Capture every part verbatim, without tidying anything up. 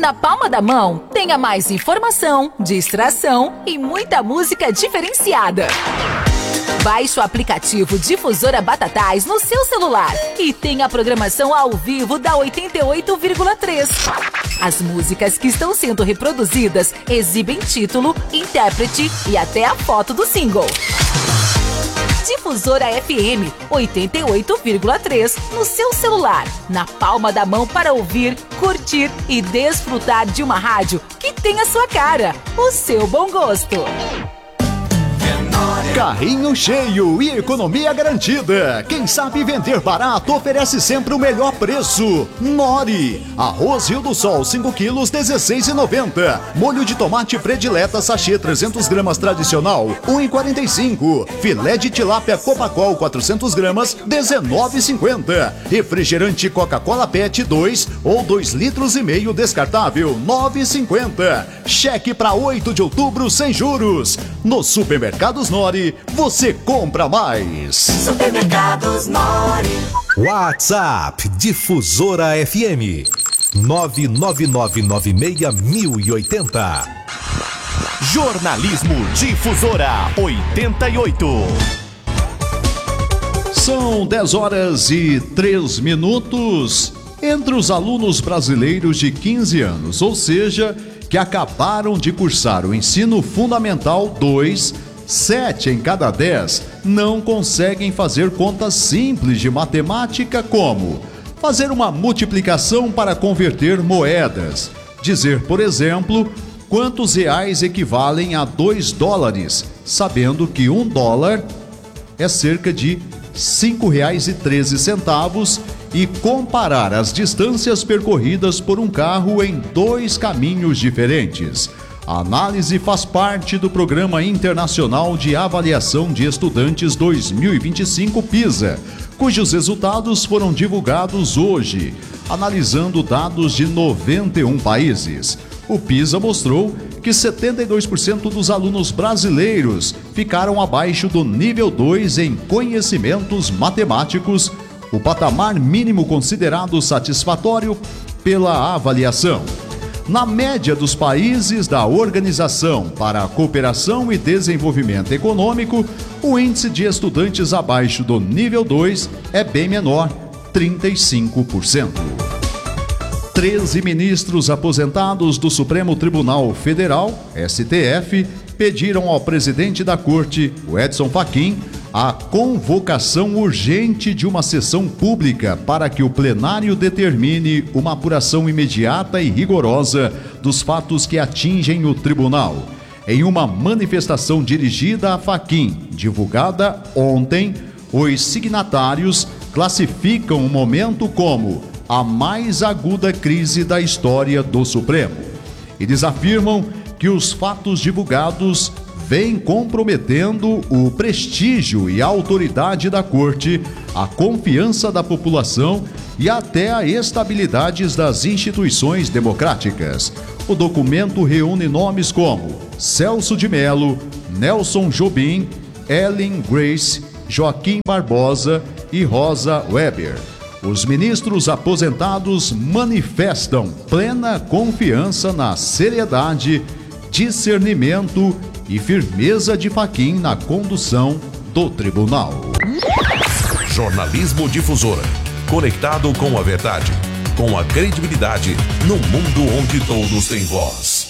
Na palma da mão, tenha mais informação, distração e muita música diferenciada. Baixe o aplicativo Difusora Batatais no seu celular e tenha a programação ao vivo da oitenta e oito vírgula três. As músicas que estão sendo reproduzidas exibem título, intérprete e até a foto do single. Difusora F M oitenta e oito vírgula três no seu celular, na palma da mão para ouvir, curtir e desfrutar de uma rádio que tem a sua cara, o seu bom gosto. Carrinho cheio e economia garantida. Quem sabe vender barato oferece sempre o melhor preço. Nori. Arroz Rio do Sol cinco quilos dezesseis reais e noventa centavos. Molho de tomate predileta sachê trezentas gramas tradicional um real e quarenta e cinco centavos. Filé de tilápia Copacol quatrocentas gramas dezenove reais e cinquenta centavos. Refrigerante Coca-Cola Pet dois ou dois litros e meio descartável nove reais e cinquenta centavos. Cheque para oito de outubro sem juros. Nos supermercados Nori, você compra mais. Supermercados Nori. WhatsApp Difusora F M nove nove nove nove seis mil e oitenta. Jornalismo Difusora oitenta e oito. São dez horas e três minutos. Entre os alunos brasileiros de quinze anos, ou seja, que acabaram de cursar o ensino fundamental dois, sete em cada dez não conseguem fazer contas simples de matemática, como fazer uma multiplicação para converter moedas, dizer, por exemplo, quantos reais equivalem a dois dólares, sabendo que um dólar é cerca de cinco reais e treze centavos, e comparar as distâncias percorridas por um carro em dois caminhos diferentes. A análise faz parte do Programa Internacional de Avaliação de Estudantes dois mil e vinte e cinco PISA, cujos resultados foram divulgados hoje, analisando dados de noventa e um países. O PISA mostrou que setenta e dois por cento dos alunos brasileiros ficaram abaixo do nível dois em conhecimentos matemáticos, o patamar mínimo considerado satisfatório pela avaliação. Na média dos países da Organização para a Cooperação e Desenvolvimento Econômico, o índice de estudantes abaixo do nível dois é bem menor, trinta e cinco por cento. treze ministros aposentados do Supremo Tribunal Federal, S T F, pediram ao presidente da Corte, o Edson Fachin, a convocação urgente de uma sessão pública para que o plenário determine uma apuração imediata e rigorosa dos fatos que atingem o tribunal. Em uma manifestação dirigida a Fachin, divulgada ontem, os signatários classificam o momento como a mais aguda crise da história do Supremo. Eles afirmam que os fatos divulgados vem comprometendo o prestígio e a autoridade da Corte, a confiança da população e até a estabilidade das instituições democráticas. O documento reúne nomes como Celso de Mello, Nelson Jobim, Ellen Grace, Joaquim Barbosa e Rosa Weber. Os ministros aposentados manifestam plena confiança na seriedade, discernimento e firmeza de Fachin na condução do tribunal. Jornalismo Difusora, conectado com a verdade, com a credibilidade, no mundo onde todos têm voz.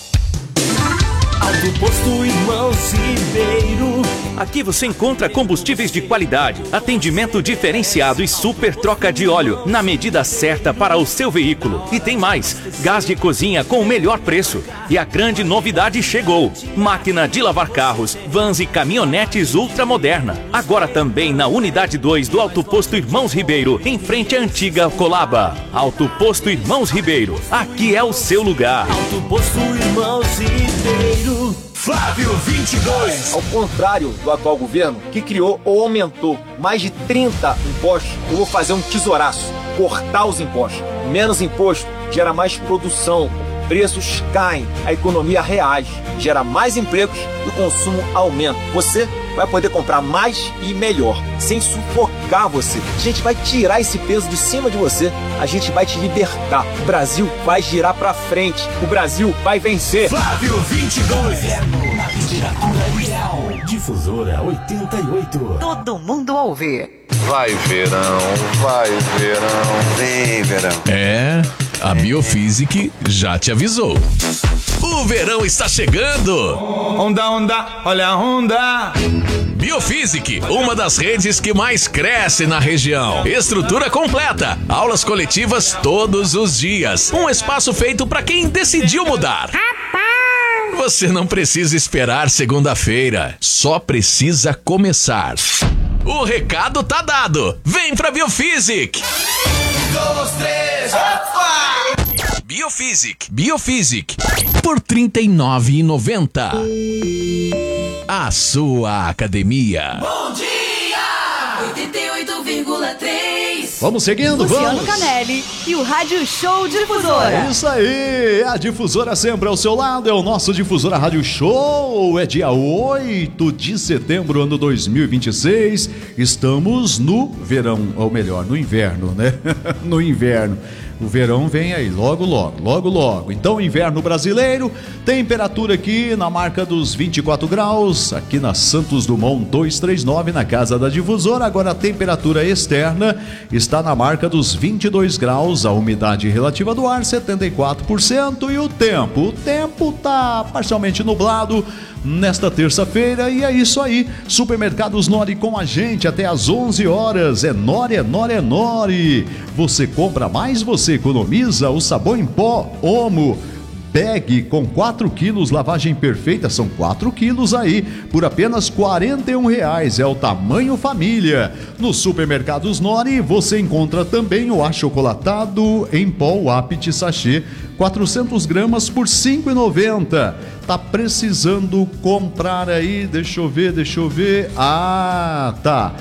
Alto Posto Irmãos Ribeiro. Aqui você encontra combustíveis de qualidade, atendimento diferenciado e super troca de óleo na medida certa para o seu veículo. E tem mais, gás de cozinha com o melhor preço. E a grande novidade chegou: máquina de lavar carros, vans e caminhonetes ultramoderna. Agora também na unidade dois do Alto Posto Irmãos Ribeiro, em frente à antiga Colaba. Alto Posto Irmãos Ribeiro, aqui é o seu lugar. Alto Posto Irmãos Ribeiro. Flávio vinte e dois. Ao contrário do atual governo, que criou ou aumentou mais de trinta impostos, eu vou fazer um tesouraço, cortar os impostos. Menos imposto gera mais produção, preços caem, a economia reage, gera mais empregos e o consumo aumenta. Você vai poder comprar mais e melhor, sem sufocar sugar você. A gente vai tirar esse peso de cima de você. A gente vai te libertar. O Brasil vai girar pra frente. O Brasil vai vencer. Flávio vinte e dois. Inverno na temperatura ideal. Difusora oitenta e oito. Todo mundo ouve. Vai verão, vai verão, vem verão. É, a Biofísic já te avisou. O verão está chegando. Onda, onda, olha a onda. Biofísic, uma das redes que mais cresce na região. Estrutura completa, aulas coletivas todos os dias. Um espaço feito para quem decidiu mudar. Você não precisa esperar segunda-feira, só precisa começar. O recado tá dado. Vem pra Biofísic. Um, dois, três, opa! Biofísic, Biofísic, por trinta e nove reais e noventa centavos. A sua academia. Bom dia! oitenta e oito vírgula três. Vamos seguindo, Luciano vamos. Canelli e o Rádio Show Difusora. É isso aí, a Difusora sempre ao seu lado, é o nosso Difusora Rádio Show, é dia oito de setembro, ano dois mil e vinte e seis, estamos no verão, ou melhor, no inverno, né? No inverno. O verão vem aí, logo, logo, logo, logo. Então, inverno brasileiro, temperatura aqui na marca dos vinte e quatro graus, aqui na Santos Dumont duzentos e trinta e nove, na casa da Difusora. Agora a temperatura externa está na marca dos vinte e dois graus, a umidade relativa do ar setenta e quatro por cento e o tempo, o tempo tá parcialmente nublado nesta terça-feira, e é isso aí. Supermercados Nori com a gente até às onze horas. É Nori, é Nori, é Nori. Você compra mais, você economiza. O sabão em pó Omo Bag com quatro quilos, lavagem perfeita, são quatro quilos aí, por apenas quarenta e um reais, é o tamanho família. Nos supermercados Nori você encontra também o achocolatado em pó Wapt Sachê, quatrocentas gramas por cinco reais e noventa centavos. Tá precisando comprar aí, deixa eu ver, deixa eu ver, ah, tá,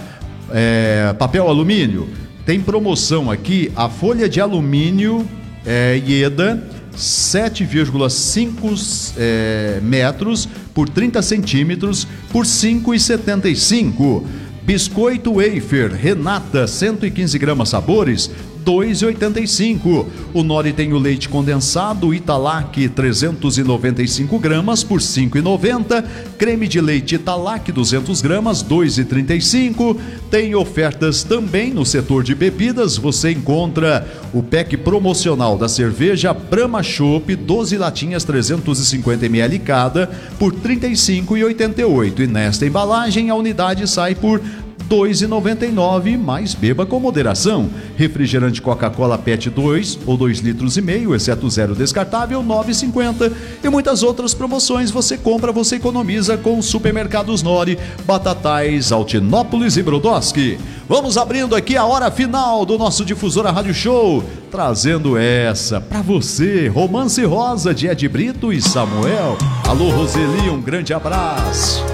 é, papel alumínio, tem promoção aqui, a folha de alumínio é, Ieda, sete vírgula cinco é, metros por trinta centímetros por cinco reais e setenta e cinco centavos. Biscoito Wafer Renata, cento e quinze gramas sabores, dois reais e oitenta e cinco centavos. O Nori tem o leite condensado Italac, trezentos e noventa e cinco gramas por cinco reais e noventa centavos. Creme de leite Italac, duzentas gramas, dois reais e trinta e cinco centavos. Tem ofertas também no setor de bebidas. Você encontra o pack promocional da cerveja Brahma Chopp, doze latinhas, trezentos e cinquenta mililitros cada, por trinta e cinco reais e oitenta e oito centavos. E nesta embalagem a unidade sai por dois reais e noventa e nove centavos, mais beba com moderação. Refrigerante Coca-Cola Pet dois ou dois litros e meio, exceto zero descartável, nove reais e cinquenta centavos. E muitas outras promoções você compra, você economiza com Supermercados Nori, Batatais, Altinópolis e Brodowski. Vamos abrindo aqui a hora final do nosso Difusora Rádio Show, trazendo essa pra você, Romance Rosa de Ed Brito e Samuel. Alô Roseli, um grande abraço.